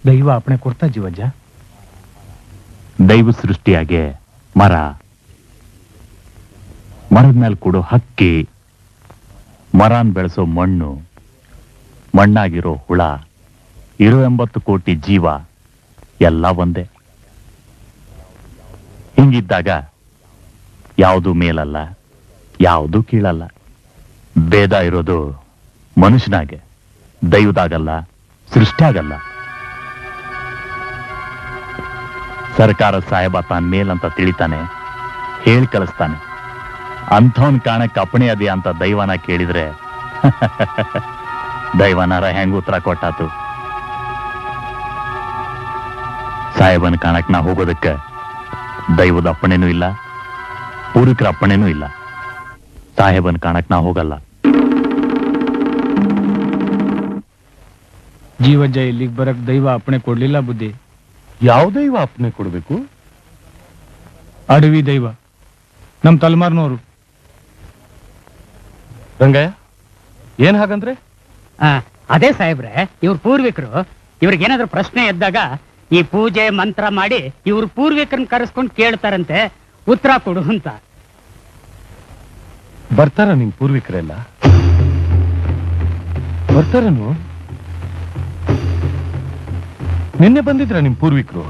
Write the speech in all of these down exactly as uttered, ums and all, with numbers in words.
ದೈವ ಅಪ್ಪಣೆ ಕೊಡ್ತಾ ಜೀವಜ್ಜ. ದೈವ ಸೃಷ್ಟಿಯಾಗೆ ಮರ, ಮರದ ಮೇಲೆ ಕೂಡೋ ಹಕ್ಕಿ, ಮರನ್ ಬೆಳೆಸೋ ಮಣ್ಣು, ಮಣ್ಣಾಗಿರೋ ಹುಳ, ಇರೋ ಎಂಬತ್ತು ಕೋಟಿ ಜೀವ ಎಲ್ಲ ಒಂದೇ. ಹಿಂಗಿದ್ದಾಗ ಯಾವುದು ಮೇಲಲ್ಲ, ಯಾವುದು ಕೀಳಲ್ಲ. ಭೇದ ಇರೋದು ಮನುಷ್ಯನಾಗೆ, ದೈವದಾಗಲ್ಲ, ಸೃಷ್ಟಿಯಾಗಲ್ಲ. ಸರ್ಕಾರ ಸಾಹೇಬ ತಾನ್ ಮೇಲಂತ ತಿಳಿತಾನೆ, ಹೇಳಿ ಕಳಿಸ್ತಾನೆ. ಅಂಥವನ್ ಕಾಣಕ್ ಅಪ್ಪಣೆ ಅದೇ ಅಂತ ದೈವನ ಕೇಳಿದ್ರೆ ದೈವನಾರ ಹೆಂಗ್ ಉತ್ತರ ಕೊಟ್ಟಾತು? ಸಾಹೇಬನ್ ಕಾಣಕ್ ನಾ ಹೋಗೋದಕ್ಕೆ ದೈವದ ಅಪ್ಪಣೆನೂ ಇಲ್ಲ, ಪೂರ್ವಿಕರ ಅಪ್ಪಣೆನೂ ಇಲ್ಲ. ಸಾಹೇಬನ್ ಕಾಣಕ್ ನಾ ಹೋಗಲ್ಲ. ಜೀವಜ್ಜ ಇಲ್ಲಿಗೆ ಬರಕ್ ದೈವ ಅಪ್ಪಣೆ ಕೊಡ್ಲಿಲ್ಲ ಬುದ್ಧಿ. ಯಾವ ದೈವ ಅಪ್ಪಣೆ ಕೊಡ್ಬೇಕು? ಅಡವಿ ದೈವ, ನಮ್ ತಲೆಮಾರ್ನವರು. ರಂಗಯ್ಯ, ಏನ್ ಹಾಗಂದ್ರೆ? ಅದೇ ಸಾಹೇಬ್ರೆ, ಇವ್ರ ಪೂರ್ವಿಕರು ಇವ್ರಿಗೇನಾದ್ರೂ ಪ್ರಶ್ನೆ ಎದ್ದಾಗ ಈ ಪೂಜೆ ಮಂತ್ರ ಮಾಡಿ ಇವ್ರ ಪೂರ್ವಿಕರನ್ನ ಕರೆಸ್ಕೊಂಡು ಕೇಳ್ತಾರಂತೆ, ಉತ್ತರ ಕೊಡು ಅಂತ. ಬರ್ತಾರ ನಿಮ್ ಪೂರ್ವಿಕರೆಲ್ಲ? ಬರ್ತಾರನು? ನಿನ್ನೆ ಬಂದಿದ್ರ ನಿಮ್ ಪೂರ್ವಿಕರು?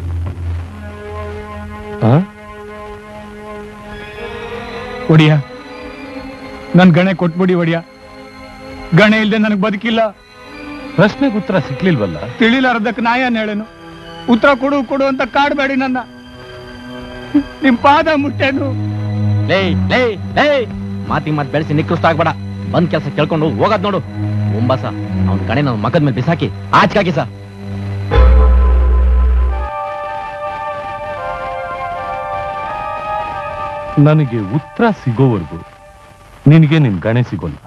ಒಡಿಯ, ನನ್ ಗಣೆ ಕೊಟ್ಬಿಡಿ ಒಡಿಯ. ಗಣೆ ಇಲ್ದೆ ನನಗ್ ಬದುಕಿಲ್ಲ. ಪ್ರಶ್ನೆಗೆ ಉತ್ತರ ಸಿಕ್ಲಿಲ್ವಲ್ಲ? ತಿಳಿಲಾರ್ದಕ್ ನಾಯನ್ ಹೇಳೇನು? ಉತ್ತರ ಕೊಡು ಕೊಡು ಅಂತ ಕಾಡ್ಬೇಡಿ ನನ್ನ. ನಿಮ್ ಪಾದ ಮುಟ್ಟೇನು? ಲೇ ಲೇ ಲೇ ಮಾತಿ ಮಾತ್ ಬೆಳೆಸಿ ನಿಕೃಷ್ಟ ಆಗ್ಬೇಡ. ಬಂದ್ ಕೆಲಸ ಕೇಳ್ಕೊಂಡು ಹೋಗದ್ ನೋಡು. ಒಂಬಾಸ ಅವ್ನ ಕಣೆ ನನ್ನ ಮಗದ ಮೇಲೆ ಬಿಸಾಕಿ ಆಚಕಾಕಿ ಸರ್. ನನಗೆ ಉತ್ತರ ಸಿಗೋವರೆಗೂ ನಿನಗೆ ನಿನ್ ಗಣೆ ಸಿಗೋಲ್ಲ.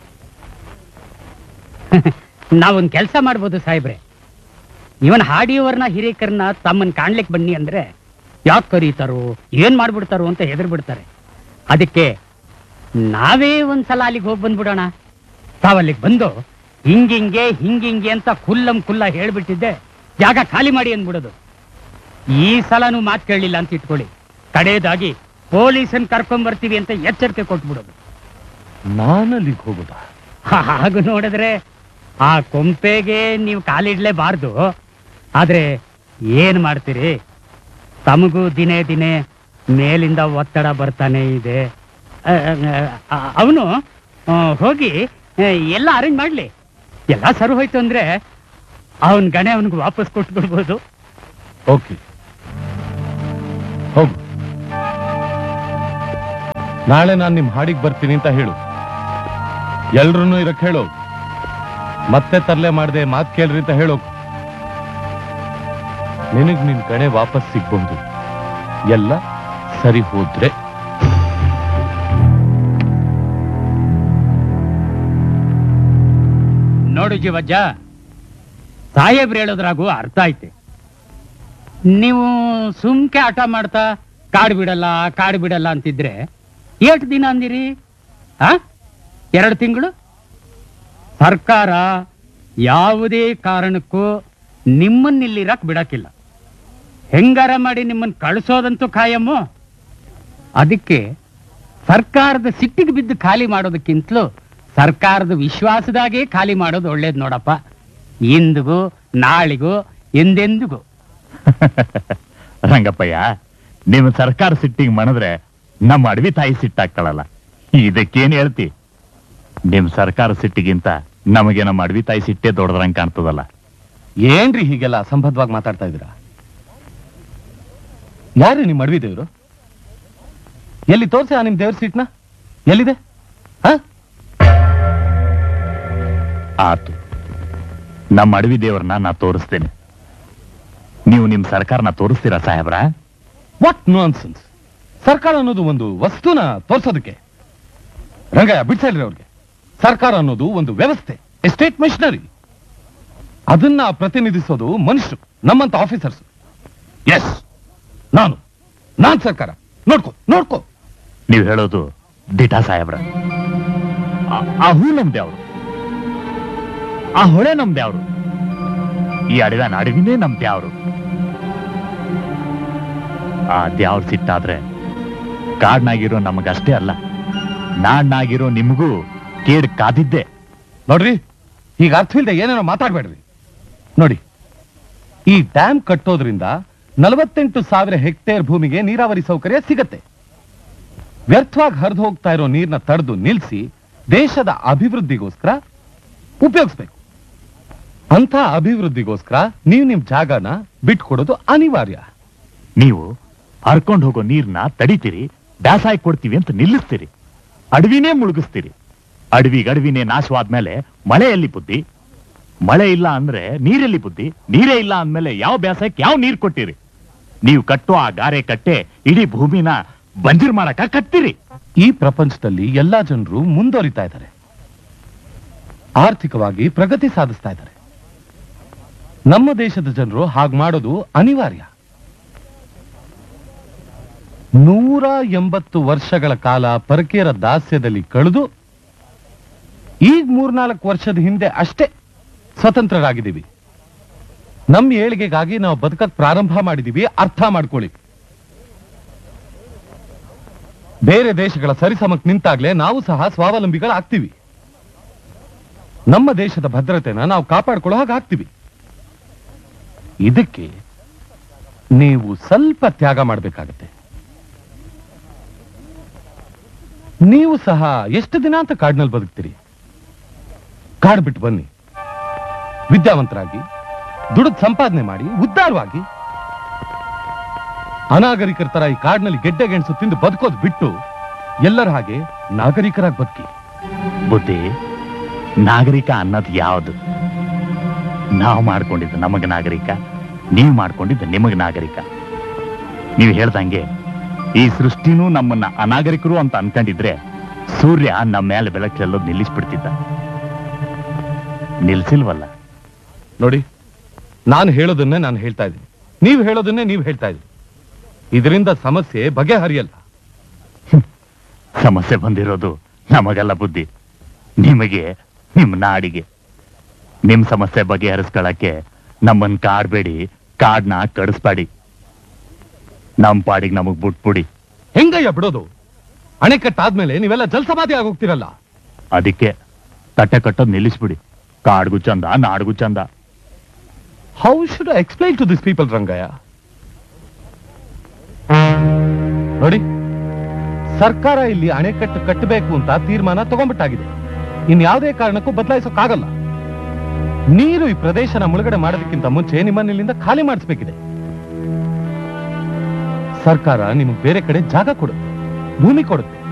ನಾವೊಂದ್ ಕೆಲಸ ಮಾಡ್ಬೋದು ಸಾಹೇಬ್ರೆ. ಇವನ್ ಹಾಡಿಯವರ್ನ ಹಿರೇಕರನ್ನ ತಮ್ಮನ್ ಕಾಣ್ಲಿಕ್ ಬನ್ನಿ ಅಂದ್ರೆ ಯಾಕೆ ಕರೀತಾರೋ, ಏನ್ ಮಾಡ್ಬಿಡ್ತಾರೋ ಅಂತ ಹೆದರ್ ಬಿಡ್ತಾರೆ. ಅದಕ್ಕೆ ನಾವೇ ಒಂದ್ಸಲ ಅಲ್ಲಿಗೆ ಹೋಗಿ ಬಂದ್ಬಿಡೋಣ. ತಾವಲ್ಲಿಗೆ ಬಂದು ಹಿಂಗಿಂಗೆ ಹಿಂಗಿಂಗೆ ಅಂತ ಕುಲ್ಲಂ ಕುಲ್ಲ ಹೇಳ್ಬಿಟ್ಟಿದ್ದೆ, ಜಾಗ ಖಾಲಿ ಮಾಡಿ ಅಂದ್ಬಿಡೋದು. ಈ ಸಲನೂ ಮಾತು ಕೇಳಲಿಲ್ಲ ಅಂತ ಇಟ್ಕೊಳ್ಳಿ, ಕಡೆಯದಾಗಿ ಪೊಲೀಸನ್ ಕರ್ಕೊಂಡ್ ಬರ್ತೀವಿ ಅಂತ ಎಚ್ಚರಿಕೆ ಕೊಟ್ಬಿಡೋದು. ನಾನಲ್ಲಿಗೆ ಹೋಗೋದ? ಹಾಗು ನೋಡಿದ್ರೆ ಆ ಕೊಂಪೆಗೆ ನೀವು ಕಾಲಿಡ್ಲೇಬಾರ್ದು. ಆದ್ರೆ ಏನ್ ಮಾಡ್ತೀರಿ, ತಮಗೂ ದಿನೇ ದಿನೇ ಮೇಲಿಂದ ಒತ್ತಡ ಬರ್ತಾನೆ ಇದೆ. ಅವನು ಹೋಗಿ ಎಲ್ಲ ಅರೇಂಜ್ ಮಾಡ್ಲಿ. ಎಲ್ಲ ಸರಿ ಹೋಯ್ತು ಅಂದ್ರೆ ಅವನ್ ಗಣೆ ಅವನಿಗೆ ವಾಪಸ್ ಕೊಟ್ಟು ಬಿಡ್ಬೋದು. ಓಕೆ, ಹೋಗು. ನಾಳೆ ನಾನು ನಿಮ್ ಹಾಡಿಗೆ ಬರ್ತೀನಿ ಅಂತ ಹೇಳು. ಎಲ್ರನ್ನೂ ಇರಕ್ ಹೇಳೋ. ಮತ್ತೆ ತರ್ಲೆ ಮಾಡದೆ ಮಾತ್ ಕೇಳ್ರಿ ಅಂತ ಹೇಳೋ. ನಿನಗ್ ನಿನ್ ಗಣೆ ವಾಪಸ್ ಸಿಗ್ಬಹುದು, ಎಲ್ಲ ಸರಿ ಹೋದ್ರೆ. ನೋಡು ಜೀವಜ್ಜ, ಸಾಹೇಬ್ರು ಹೇಳೋದ್ರಾಗೂ ಅರ್ಥ ಐತೆ. ನೀವು ಸುಮ್ಕೆ ಆಟ ಮಾಡ್ತಾ ಕಾಡು ಬಿಡಲ್ಲ ಕಾಡು ಬಿಡಲ್ಲ ಅಂತಿದ್ರೆ ಎಷ್ಟು ದಿನ ಅಂದಿರಿ? ಆ ಎರಡು ತಿಂಗಳು? ಸರ್ಕಾರ ಯಾವುದೇ ಕಾರಣಕ್ಕೂ ನಿಮ್ಮನ್ನಿಲ್ಲಿರಕ್ ಬಿಡಕ್ಕಿಲ್ಲ. ಹೆಂಗಾರ ಮಾಡಿ ನಿಮ್ಮನ್ನ ಕಳಿಸೋದಂತೂ ಖಾಯಮ್ಮು. ಅದಕ್ಕೆ ಸರ್ಕಾರದ ಸಿಟ್ಟಿಗೆ ಬಿದ್ದು ಖಾಲಿ ಮಾಡೋದಕ್ಕಿಂತಲೂ ಸರ್ಕಾರದ ವಿಶ್ವಾಸದಾಗೆ ಖಾಲಿ ಮಾಡೋದು ಒಳ್ಳೇದು ನೋಡಪ್ಪ. ಇಂದಿಗೂ ನಾಳಿಗೂ ಎಂದೆಂದಿಗೂ. ರಂಗಪ್ಪಯ್ಯ, ನಿಮ್ಮ ಸರ್ಕಾರ ಸಿಟ್ಟಿಗೆ ಮಣದ್ರೆ ನಮ್ಮ ಅಡವಿ ತಾಯಿ ಸಿಟ್ಟಾಗ್ತಾಳಲ್ಲ, ಇದಕ್ಕೇನ್ ಹೇಳ್ತಿ? ನಿಮ್ ಸರ್ಕಾರ ಸಿಟ್ಟಿಗಿಂತ ನಮಗೆ ನಮ್ಮ ಅಡವಿ ತಾಯಿ ಸಿಟ್ಟೆ ದೊಡ್ಡದ್ರಂಗ್ ಕಾಣ್ತದಲ್ಲ. ಏನ್ರಿ ಹೀಗೆಲ್ಲ ಅಸಂಬದ್ಧವಾಗಿ ಮಾತಾಡ್ತಾ ಇದ್ದೀರಾ? ಯಾರು ನಿಮ್ ಅಡವಿ ದೇವ್ರು? ಎಲ್ಲಿ ತೋರ್ಸಿ ಆ ನಿಮ್ ದೇವ್ರ ಸೀಟ್ನ? ಎಲ್ಲಿದೆ? ಆತು, ನಮ್ಮ ಅಡವಿ ದೇವ್ರನ್ನ ನಾ ತೋರಿಸ್ತೇನೆ. ನೀವು ನಿಮ್ ಸರ್ಕಾರನ ತೋರಿಸ್ತೀರಾ ಸಾಹೇಬ್ರ? What nonsense! ಸರ್ಕಾರ ಅನ್ನೋದು ಒಂದು ವಸ್ತುನ ತೋರ್ಸೋದಕ್ಕೆ. ರಂಗಯ್ಯ, ಬಿಡ್ಸಲ್ರಿ ಅವ್ರಿಗೆ. ಸರ್ಕಾರ ಅನ್ನೋದು ಒಂದು ವ್ಯವಸ್ಥೆ, ಎಸ್ಟೇಟ್ ಮಿಷನರಿ. ಅದನ್ನ ಪ್ರತಿನಿಧಿಸೋದು ಮನುಷ್ಯರು, ನಮ್ಮಂತ ಆಫೀಸರ್ಸ್. ಎಸ್, ನಾನು ನಾನ್ ಸರ್ಕಾರ. ನೋಡ್ಕೋ ನೋಡ್ಕೋ. ನೀವು ಹೇಳೋದು ದಿಟ ಸಾಹೇಬ್ರ. ಆ ಹೂ ನಮ್ದೆ ಅವರು, ಆ ಹೊಳೆ ನಮ್ದೆ ಅವರು. ಈ ಅಡವ್ಯಾನ ಅಡವಿನೇ ನಮ್ ದ್ಯಾವ್ರು. ಆ ದ್ಯಾವ್ರ ಸಿಟ್ಟಾದ್ರೆ ಕಾಡ್ನಾಗಿರೋ ನಮಗಷ್ಟೇ ಅಲ್ಲ, ನಾಡ್ನಾಗಿರೋ ನಿಮಗೂ ಕೇಡ್ ಕಾದಿದ್ದೆ. ನೋಡ್ರಿ, ಈಗ ಅರ್ಥವಿಲ್ದೆ ಏನೇನೋ ಮಾತಾಡ್ಬೇಡ್ರಿ. ನೋಡಿ, ಈ ಡ್ಯಾಮ್ ಕಟ್ಟೋದ್ರಿಂದ ನಲವತ್ತೆಂಟು ಸಾವಿರ ಹೆಕ್ಟೇರ್ ಭೂಮಿಗೆ ನೀರಾವರಿ ಸೌಕರ್ಯ ಸಿಗತ್ತೆ. ವ್ಯರ್ಥವಾಗಿ ಹರಿದು ಹೋಗ್ತಾ ಇರೋ ನೀರ್ನ ತಡೆದು ನಿಲ್ಸಿ ದೇಶದ ಅಭಿವೃದ್ಧಿಗೋಸ್ಕರ ಉಪಯೋಗಿಸ್ಬೇಕು. ಅಂತ ಅಭಿವೃದ್ಧಿಗೋಸ್ಕರ ನೀವು ನಿಮ್ ಜಾಗನ ಬಿಟ್ಕೊಡೋದು ಅನಿವಾರ್ಯ. ನೀವು ಹರ್ಕೊಂಡು ಹೋಗೋ ನೀರ್ನ ತಡಿತೀರಿ, ದಾಸಾಯ ಕೊಡ್ತೀವಿ ಅಂತ ನಿಲ್ಲಿಸ್ತೀರಿ, ಅಡವಿನೇ ಮುಳುಗಿಸ್ತೀರಿ. ಅಡವಿಗೆ ಅಡವಿನೇ ನಾಶವಾದ್ಮೇಲೆ ಮಳೆ ಎಲ್ಲಿ ಬುದ್ಧಿ? ಮಳೆ ಇಲ್ಲ ಅಂದ್ರೆ ನೀರೆಲ್ಲಿ ಬುದ್ಧಿ? ನೀರೇ ಇಲ್ಲ ಅಂದ್ಮೇಲೆ ಯಾವ ಬ್ಯಾಸಕ್ಕೆ ಯಾವ ನೀರ್ ಕೊಟ್ಟಿರಿ? ನೀವು ಕಟ್ಟೋ ಆ ಗಾರೆ ಕಟ್ಟೆ ಇಡೀ ಭೂಮಿನ ಬಂಜರ್ ಮಾಡಕ ಕಟ್ತೀರಿ. ಈ ಪ್ರಪಂಚದಲ್ಲಿ ಎಲ್ಲಾ ಜನರು ಮುಂದುವರಿತಾ ಇದ್ದಾರೆ, ಆರ್ಥಿಕವಾಗಿ ಪ್ರಗತಿ ಸಾಧಿಸ್ತಾ ಇದ್ದಾರೆ. ನಮ್ಮ ದೇಶದ ಜನರು ಹಾಗೆ ಮಾಡೋದು ಅನಿವಾರ್ಯ. ನೂರ ಎಂಬತ್ತು ವರ್ಷಗಳ ಕಾಲ ಪರಕೀಯರ ದಾಸ್ಯದಲ್ಲಿ ಕಳೆದು ಈಗ ಮೂರ್ನಾಲ್ಕು ವರ್ಷದ ಹಿಂದೆ ಅಷ್ಟೇ ಸ್ವತಂತ್ರರಾಗಿದ್ದೀವಿ. ನಮ್ಮ ಏಳಿಗೆಗಾಗಿ ನಾವು ಬದುಕಕ್ ಪ್ರಾರಂಭ ಮಾಡಿದೀವಿ, ಅರ್ಥ ಮಾಡ್ಕೊಳ್ಳಿ. ಬೇರೆ ದೇಶಗಳ ಸರಿಸಮಕ್ ನಿಂತಾಗ್ಲೇ ನಾವು ಸಹ ಸ್ವಾವಲಂಬಿಗಳಾಗ್ತೀವಿ. ನಮ್ಮ ದೇಶದ ಭದ್ರತೆನ ನಾವು ಕಾಪಾಡ್ಕೊಳ್ಳೋ ಹಾಗೆ ಆಗ್ತೀವಿ. ಇದಕ್ಕೆ ನೀವು ಸ್ವಲ್ಪ ತ್ಯಾಗ ಮಾಡಬೇಕಾಗತ್ತೆ. ನೀವು ಸಹ ಎಷ್ಟು ದಿನ ಅಂತ ಕಾಡಿನಲ್ಲಿ ಬದುಕ್ತೀರಿ? ಕಾಡು ಬಿಟ್ಟು ಬನ್ನಿ, ವಿದ್ಯಾವಂತರಾಗಿ ದುಡಿದು ಸಂಪಾದನೆ ಮಾಡಿ ಉದ್ಧಾರವಾಗಿ. ಅನಾಗರಿಕರ ತರ ಈ ಕಾಡಿನಲ್ಲಿ ಗೆಡ್ಡೆ ಗೆಣಸು ತಿಂದು ಬದುಕೋದು ಬಿಟ್ಟು ಎಲ್ಲರ ಹಾಗೆ ನಾಗರಿಕರಾಗಿ ಬದುಕಿ. ಬುದ್ಧಿ, ನಾಗರಿಕ ಅನ್ನೋದು ಯಾವುದು? ನಾವು ಮಾಡ್ಕೊಂಡಿದ್ದು ನಮಗ ನಾಗರಿಕ, ನೀವು ಮಾಡ್ಕೊಂಡಿದ್ದು ನಿಮಗ ನಾಗರಿಕ. ನೀವು ಹೇಳ್ದಂಗೆ ಈ ಸೃಷ್ಟಿನೂ ನಮ್ಮನ್ನ ಅನಾಗರಿಕರು ಅಂತ ಅನ್ಕೊಂಡಿದ್ರೆ ಸೂರ್ಯ ನಮ್ಮ ಮೇಲೆ ಬೆಳಕು ಚೆಲ್ಲೋದು ನಿಲ್ಲಿಸ್ಬಿಡ್ತಿದ್ದ. ನಿಲ್ಸಿಲ್ವಲ್ಲ. ನೋಡಿ, ನಾನು ಹೇಳೋದನ್ನೇ ನಾನು ಹೇಳ್ತಾ ಇದ್ದೀನಿ, ನೀವು ಹೇಳೋದನ್ನೇ ನೀವು ಹೇಳ್ತಾ ಇದ್ದೀನಿ. ಇದರಿಂದ ಸಮಸ್ಯೆ ಬಗೆಹರಿಯಲ್ಲ. ಸಮಸ್ಯೆ ಬಂದಿರೋದು ನಮಗಲ್ಲ ಬುದ್ಧಿ, ನಿಮಗೆ, ನಿಮ್ ನಾಡಿಗೆ. ನಿಮ್ ಸಮಸ್ಯೆ ಬಗೆಹರಿಸ್ಕೊಳಕ್ಕೆ ನಮ್ಮನ್ ಕಾಡ್ಬೇಡಿ, ಕಾಡ್ನ ಕಡಿಸ್ಬೇಡಿ. ನಮ್ ಪಾಡಿಗೆ ನಮಗ್ ಬಿಟ್ಬಿಡಿ. ಹೆಂಗಯ್ಯ ಬಿಡೋದು? ಅಣೆಕಟ್ಟಾದ್ಮೇಲೆ ನೀವೆಲ್ಲ ಜಲಸಮಾಧಿ ಆಗೋಗ್ತಿರಲ್ಲ. ಅದಕ್ಕೆ ತಟ್ಟೆ ಕಟ್ಟೋದು ನಿಲ್ಲಿಸ್ಬಿಡಿ. ಕಾಡ್ಗೂ ಚಂದ, ನಾಡ್ಗೂ ಚಂದ. How should I explain to this people Rangayya? ನೋಡಿ, ಸರ್ಕಾರ ಇಲ್ಲಿ ಅಣೆಕಟ್ಟು ಕಟ್ಟಬೇಕು ಅಂತ ತೀರ್ಮಾನ ತಗೊಂಡ್ಬಿಟ್ಟಾಗಿದೆ. ಇನ್ಯಾವುದೇ ಕಾರಣಕ್ಕೂ ಬದಲಾಯಿಸೋಕ್ಕಾಗಲ್ಲ. ನೀರು ಈ ಪ್ರದೇಶನ ಮುಳುಗಡೆ ಮಾಡೋದಕ್ಕಿಂತ ಮುಂಚೆ ನಿಮ್ಮನ್ನ ಇಲ್ಲಿಂದ ಖಾಲಿ ಮಾಡಿಸ್ಬೇಕಿದೆ. ಸರ್ಕಾರ ನಿಮಗೆ ಬೇರೆ ಕಡೆ ಜಾಗ ಕೊಡುತ್ತೆ, ಭೂಮಿ ಕೊಡುತ್ತೆ.